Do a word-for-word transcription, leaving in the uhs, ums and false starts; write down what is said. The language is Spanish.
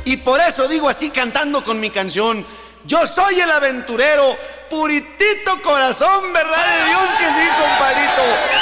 Y por eso digo así cantando con mi canción: yo soy el aventurero, puritito corazón, ¿verdad de Dios que sí, compadrito?